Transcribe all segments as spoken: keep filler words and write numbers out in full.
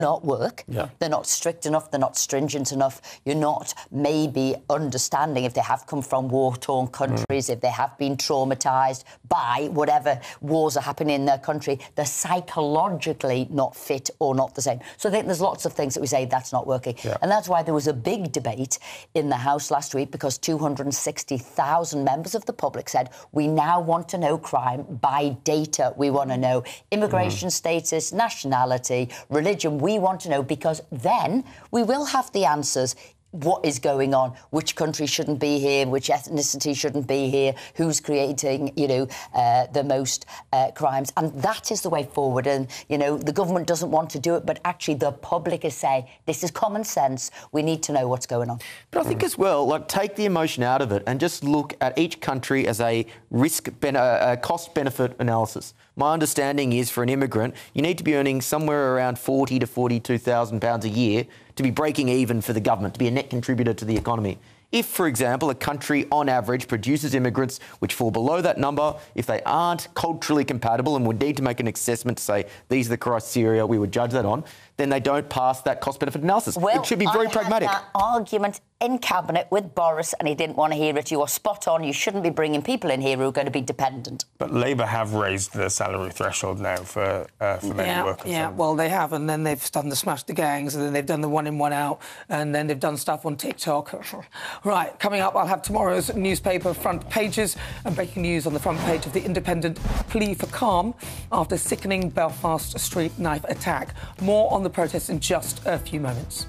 not work. Yeah. They're not strict enough. They're not stringent enough. You're not maybe understanding if they have come from war-torn countries, mm. if they have been traumatised by whatever wars are happening in their country. They're psychologically not fit or not the same. So I think there's lots of things that we say that's not working. Yeah. And that's why there was a big debate in the House last week, because two hundred sixty thousand members of the public said, we now want to know crime by data. We want to know immigration mm. status, nationality, religion. We want to know, because then we will have the answers. What is going on? Which country shouldn't be here? Which ethnicity shouldn't be here? Who's creating, you know, uh, the most uh, crimes? And that is the way forward. And, you know, the government doesn't want to do it, but actually the public is saying, this is common sense. We need to know what's going on. But I think as well, like, take the emotion out of it and just look at each country as a risk, ben- uh, cost-benefit analysis. My understanding is, for an immigrant, you need to be earning somewhere around forty to forty-two thousand pounds a year to be breaking even for the government, to be a net contributor to the economy. If, for example, a country on average produces immigrants which fall below that number, if they aren't culturally compatible and would need to make an assessment to say these are the criteria we would judge that on, then they don't pass that cost-benefit analysis. Well, it should be very I pragmatic. Had that argument in Cabinet with Boris and he didn't want to hear it. You are spot on. You shouldn't be bringing people in here who are going to be dependent. But Labour have raised the salary threshold now for, uh, for many yeah, workers. Yeah, well, they have, and then they've done the smash the gangs, and then they've done the one in, one out, and then they've done stuff on TikTok. Right, coming up, I'll have tomorrow's newspaper front pages and breaking news on the front page of The Independent: plea for calm after sickening Belfast street knife attack. More on the protests in just a few moments.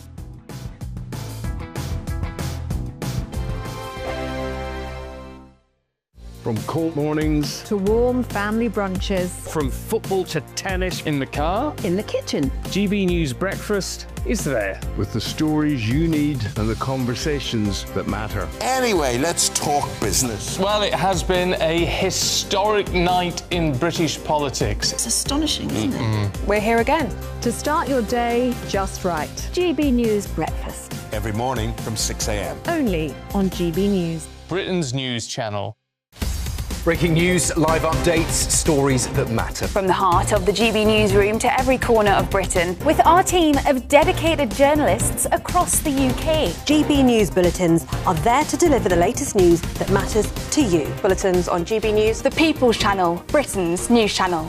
From cold mornings to warm family brunches, from football to tennis in the car, in the kitchen, G B News Breakfast is there with the stories you need and the conversations that matter. Anyway, let's talk business. Well, it has been a historic night in British politics. It's astonishing, isn't Mm-mm. it? We're here again to start your day just right. G B News Breakfast. Every morning from six a m. Only on G B News. Britain's news channel. Breaking news, live updates, stories that matter. From the heart of the G B newsroom to every corner of Britain, with our team of dedicated journalists across the U K. G B News bulletins are there to deliver the latest news that matters to you. Bulletins on G B News, the People's Channel, Britain's news channel.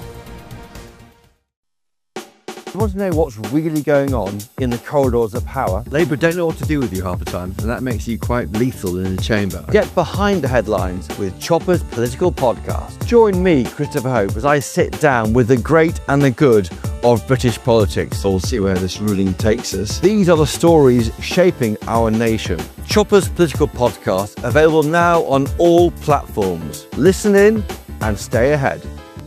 You want to know what's really going on in the corridors of power? Labour don't know what to do with you half the time, and that makes you quite lethal in the chamber. Get behind the headlines with Chopper's Political Podcast. Join me, Christopher Hope, as I sit down with the great and the good of British politics. We'll see where this ruling takes us. These are the stories shaping our nation. Chopper's Political Podcast, available now on all platforms. Listen in and stay ahead.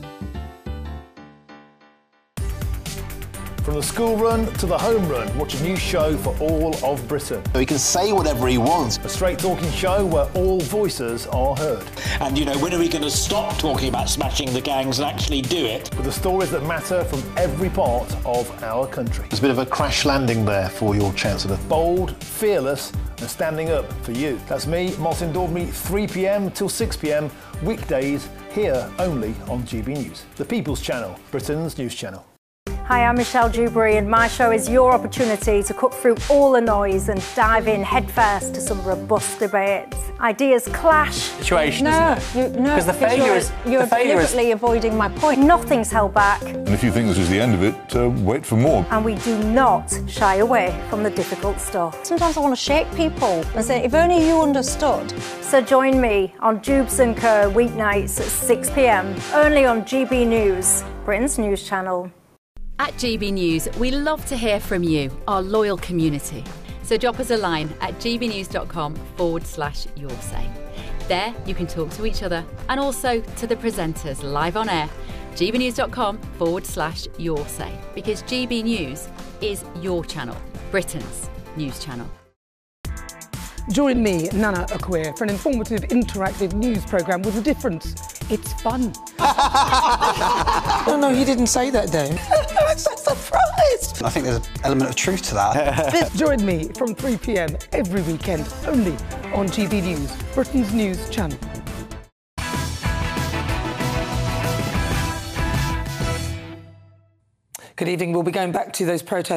From the school run to the home run, watch a new show for all of Britain. He can say whatever he wants. A straight talking show where all voices are heard. And, you know, when are we going to stop talking about smashing the gangs and actually do it? With the stories that matter from every part of our country. There's a bit of a crash landing there for your Chancellor. Bold, fearless and standing up for you. That's me, Martin Daubney, three p m till six p m, weekdays, here only on G B News. The People's Channel, Britain's news channel. Hi, I'm Michelle Dewberry and my show is your opportunity to cut through all the noise and dive in headfirst to some robust debates. Ideas clash. Situation, no, isn't it? You, no, because the failure you're, is you're the failure deliberately is... avoiding my point. Nothing's held back. And if you think this is the end of it, uh, wait for more. And we do not shy away from the difficult stuff. Sometimes I want to shake people and say, if only you understood. So join me on Jubes and Co weeknights at six p m, only on G B News, Britain's news channel. At G B News, we love to hear from you, our loyal community. So drop us a line at gbnews.com forward slash your say. There you can talk to each other and also to the presenters live on air. gbnews.com forward slash your say. Because G B News is your channel, Britain's news channel. Join me, Nana Akwe, for an informative, interactive news programme with a difference. It's fun. No, no, you didn't say that, Dave. I'm so surprised. I think there's an element of truth to that. Join me from three p m every weekend, only on G B News, Britain's news channel. Good evening. We'll be going back to those protests.